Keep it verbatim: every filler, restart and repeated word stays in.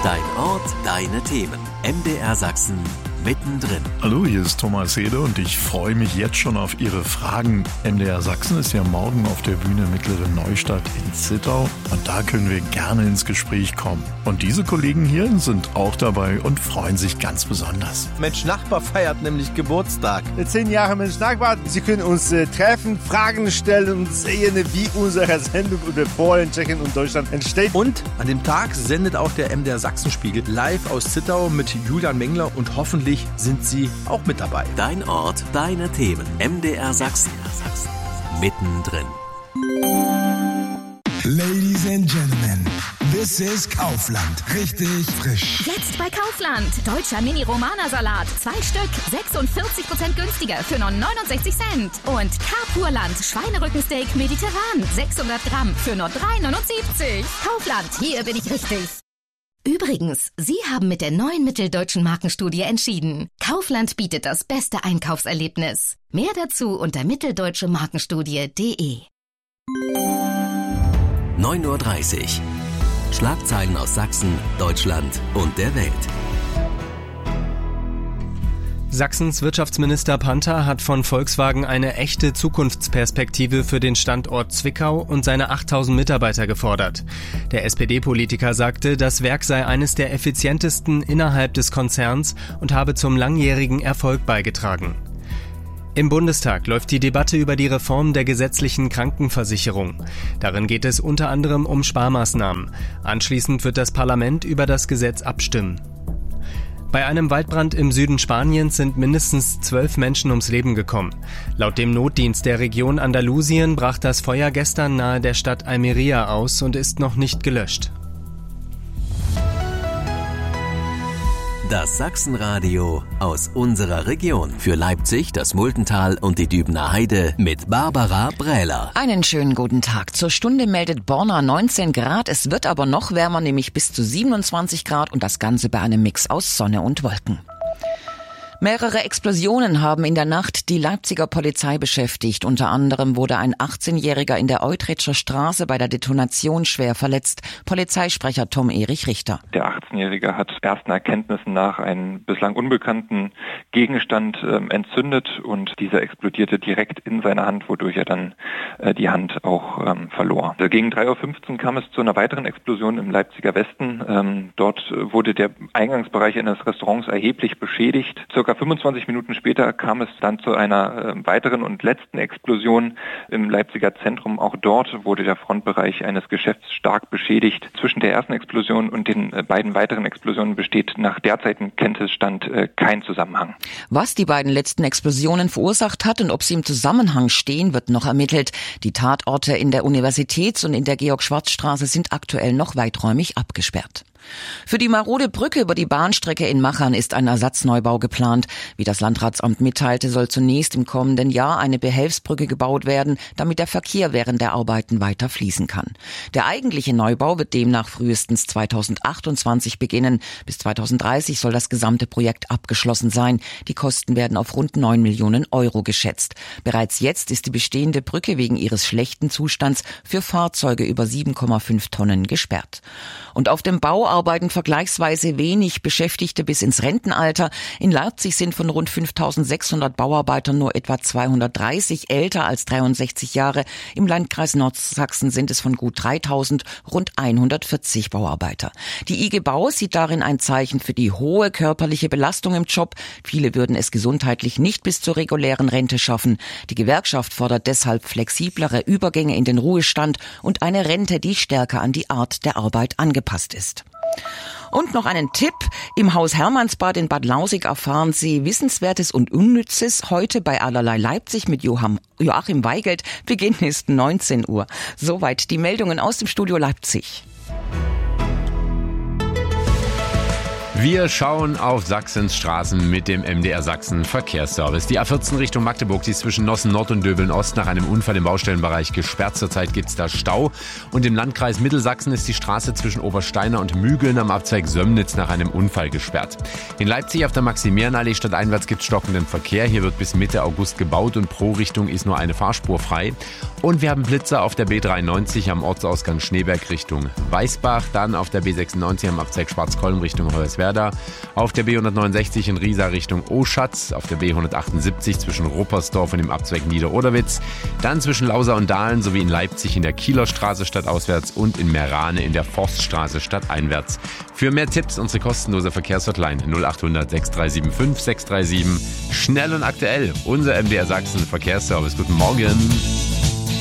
Dein Ort, deine Themen. M D R Sachsen mittendrin. Hallo, hier ist Thomas Hede und ich freue mich jetzt schon auf Ihre Fragen. M D R Sachsen ist ja morgen auf der Bühne Mittlere Neustadt in Zittau und da können wir gerne ins Gespräch kommen. Und diese Kollegen hier sind auch dabei und freuen sich ganz besonders. Mensch Nachbar feiert nämlich Geburtstag. Zehn Jahre Mensch Nachbar. Sie können uns äh, treffen, Fragen stellen und sehen, wie unsere Sendung über Polen, Tschechien und Deutschland entsteht. Und an dem Tag sendet auch der M D R Sachsenspiegel live aus Zittau mit Julian Mengler und hoffentlich sind Sie auch mit dabei. Dein Ort, deine Themen. M D R Sachsen. Mittendrin. Ladies and Gentlemen, this is Kaufland. Richtig frisch. Jetzt bei Kaufland. Deutscher Mini-Romana-Salat. Zwei Stück. sechsundvierzig Prozent günstiger für nur neunundsechzig Cent. Und Carpurland. Schweinerückensteak mediterran. sechshundert Gramm für nur drei neunundsiebzig. Kaufland. Hier bin ich richtig. Übrigens, Sie haben mit der neuen Mitteldeutschen Markenstudie entschieden. Kaufland bietet das beste Einkaufserlebnis. Mehr dazu unter mitteldeutsche markenstudie punkt de. neun Uhr dreißig. Schlagzeilen aus Sachsen, Deutschland und der Welt. Sachsens Wirtschaftsminister Panther hat von Volkswagen eine echte Zukunftsperspektive für den Standort Zwickau und seine achttausend Mitarbeiter gefordert. Der S P D-Politiker sagte, das Werk sei eines der effizientesten innerhalb des Konzerns und habe zum langjährigen Erfolg beigetragen. Im Bundestag läuft die Debatte über die Reform der gesetzlichen Krankenversicherung. Darin geht es unter anderem um Sparmaßnahmen. Anschließend wird das Parlament über das Gesetz abstimmen. Bei einem Waldbrand im Süden Spaniens sind mindestens zwölf Menschen ums Leben gekommen. Laut dem Notdienst der Region Andalusien brach das Feuer gestern nahe der Stadt Almería aus und ist noch nicht gelöscht. Das Sachsenradio aus unserer Region. Für Leipzig, das Multental und die Dübener Heide mit Barbara Brähler. Einen schönen guten Tag. Zur Stunde meldet Borna neunzehn Grad. Es wird aber noch wärmer, nämlich bis zu siebenundzwanzig Grad und das Ganze bei einem Mix aus Sonne und Wolken. Mehrere Explosionen haben in der Nacht die Leipziger Polizei beschäftigt. Unter anderem wurde ein achtzehnjähriger in der Eutritscher Straße bei der Detonation schwer verletzt. Polizeisprecher Tom Erich Richter. Der achtzehnjährige hat ersten Erkenntnissen nach einen bislang unbekannten Gegenstand äh, entzündet und dieser explodierte direkt in seiner Hand, wodurch er dann äh, die Hand auch ähm, verlor. Also gegen drei Uhr fünfzehn kam es zu einer weiteren Explosion im Leipziger Westen. Ähm, dort wurde der Eingangsbereich eines Restaurants erheblich beschädigt. Circa fünfundzwanzig Minuten später kam es dann zu einer äh, weiteren und letzten Explosion im Leipziger Zentrum. Auch dort wurde der Frontbereich eines Geschäfts stark beschädigt. Zwischen der ersten Explosion und den äh, beiden weiteren Explosionen besteht nach derzeitigem Kenntnisstand äh, kein Zusammenhang. Was die beiden letzten Explosionen verursacht hat und ob sie im Zusammenhang stehen, wird noch ermittelt. Die Tatorte in der Universitäts- und in der Georg-Schwarz-Straße sind aktuell noch weiträumig abgesperrt. Für die marode Brücke über die Bahnstrecke in Machern ist ein Ersatzneubau geplant. Wie das Landratsamt mitteilte, soll zunächst im kommenden Jahr eine Behelfsbrücke gebaut werden, damit der Verkehr während der Arbeiten weiter fließen kann. Der eigentliche Neubau wird demnach frühestens zweitausendachtundzwanzig beginnen. Bis zweitausenddreißig soll das gesamte Projekt abgeschlossen sein. Die Kosten werden auf rund neun Millionen Euro geschätzt. Bereits jetzt ist die bestehende Brücke wegen ihres schlechten Zustands für Fahrzeuge über sieben Komma fünf Tonnen gesperrt. Und auf dem Bau arbeiten vergleichsweise wenig Beschäftigte bis ins Rentenalter. In Leipzig sind von rund fünftausendsechshundert Bauarbeitern nur etwa zweihundertdreißig älter als dreiundsechzig Jahre. Im Landkreis Nordsachsen sind es von gut dreitausend rund hundertvierzig Bauarbeiter. Die I G Bau sieht darin ein Zeichen für die hohe körperliche Belastung im Job. Viele würden es gesundheitlich nicht bis zur regulären Rente schaffen. Die Gewerkschaft fordert deshalb flexiblere Übergänge in den Ruhestand und eine Rente, die stärker an die Art der Arbeit angepasst ist. Und noch einen Tipp. Im Haus Hermannsbad in Bad Lausick erfahren Sie Wissenswertes und Unnützes. Heute bei Allerlei Leipzig mit Joachim Weigelt. Beginn ist neunzehn Uhr. Soweit die Meldungen aus dem Studio Leipzig. Wir schauen auf Sachsens Straßen mit dem M D R Sachsen Verkehrsservice. Die A vierzehn Richtung Magdeburg, die ist zwischen Nossen Nord und Döbeln Ost nach einem Unfall im Baustellenbereich gesperrt. Zurzeit gibt es da Stau. Und im Landkreis Mittelsachsen ist die Straße zwischen Obersteiner und Mügeln am Abzweig Sömnitz nach einem Unfall gesperrt. In Leipzig auf der Maximilianallee stadteinwärts gibt es stockenden Verkehr. Hier wird bis Mitte August gebaut und pro Richtung ist nur eine Fahrspur frei. Und wir haben Blitzer auf der B dreiundneunzig am Ortsausgang Schneeberg Richtung Weißbach. Dann auf der B sechsundneunzig am Abzweig Schwarzkolm Richtung Hoyerswerda. Auf der B hundertneunundsechzig in Riesa Richtung Oschatz, auf der B hundertachtundsiebzig zwischen Ruppersdorf und dem Abzweig Niederoderwitz, dann zwischen Lausa und Dahlen sowie in Leipzig in der Kieler Straße stadtauswärts und in Meerane in der Forststraße stadteinwärts. Für mehr Tipps unsere kostenlose Verkehrshotline null achthundert sechs drei sieben fünf sechs drei sieben. Schnell und aktuell, unser M D R Sachsen Verkehrsservice. Guten Morgen.